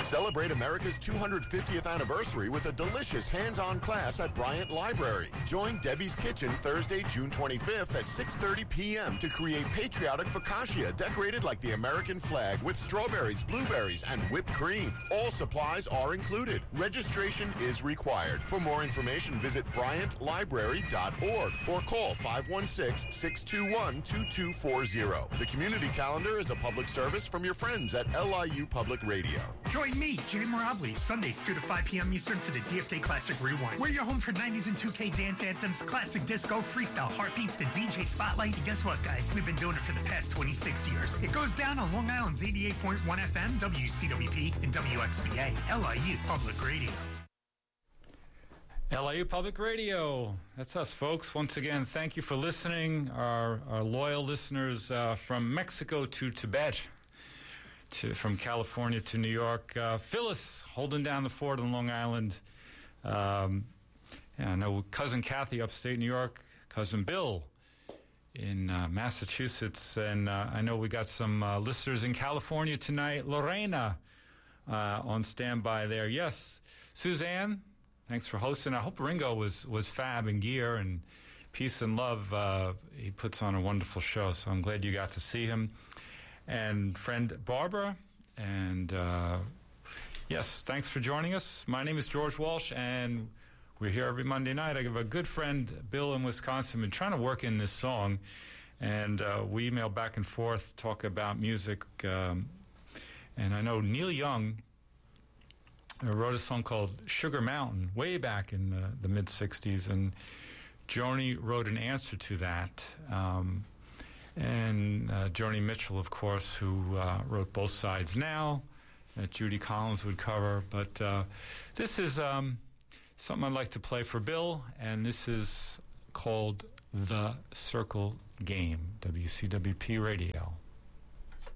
Celebrate America's 250th anniversary with a delicious hands-on class at Bryant Library. Join Debbie's Kitchen Thursday, June 25th at 6:30 p.m. to create patriotic focaccia decorated like the American flag with strawberries, blueberries, and whipped cream. All supplies are included. Registration is required. For more information, visit bryantlibrary.org or call 516-621-2240. The community calendar is a public service from your friends at LIU Public Radio. Join me, Jay Morabli, Sundays 2 to 5 p.m. Eastern for the DFK Classic Rewind. We're your home for 90s and 2K dance anthems, classic disco, freestyle heartbeats, the DJ spotlight. And guess what, guys? We've been doing it for the past 26 years. It goes down on Long Island's 88.1 FM, WCWP, and WXBA, LIU Public Radio. LIU Public Radio. That's us, folks. Once again, thank you for listening. Our loyal listeners from Mexico to Tibet, from California to New York. Phyllis holding down the fort on Long Island. I know Cousin Kathy upstate New York, Cousin Bill in Massachusetts, and I know we got some listeners in California tonight. Lorena on standby there. Yes, Suzanne, thanks for hosting. I hope Ringo was fab in gear, and peace and love. He puts on a wonderful show, so I'm glad you got to see him. And friend Barbara, and yes, thanks for joining us. My name is George Walsh, and we're here every Monday night. I have a good friend, Bill in Wisconsin, been trying to work in this song, and we email back and forth, talk about music. And I know Neil Young wrote a song called Sugar Mountain way back in the mid-'60s, and Joni wrote an answer to that. And Joni Mitchell, of course, who wrote Both Sides Now, that Judy Collins would cover. But this is something I'd like to play for Bill, and this is called The Circle Game, WCWP Radio.